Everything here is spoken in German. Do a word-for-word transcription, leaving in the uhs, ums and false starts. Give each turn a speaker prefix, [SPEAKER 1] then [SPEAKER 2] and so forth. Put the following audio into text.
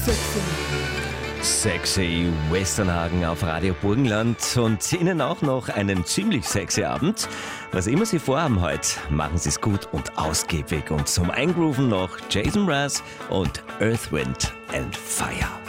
[SPEAKER 1] Sexy Westernhagen auf Radio Burgenland und Ihnen auch noch einen ziemlich sexy Abend. Was immer Sie vorhaben heute, machen Sie es gut und ausgiebig. Und zum Eingrooven noch Jason Mraz und Earth, Wind and Fire.